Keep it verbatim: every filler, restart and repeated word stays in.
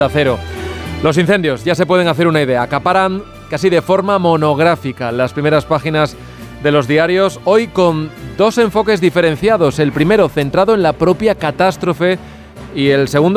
Cero. Los incendios, ya se pueden hacer una idea, acaparan casi de forma monográfica las primeras páginas de los diarios, hoy con dos enfoques diferenciados. El primero centrado en la propia catástrofe y el segundo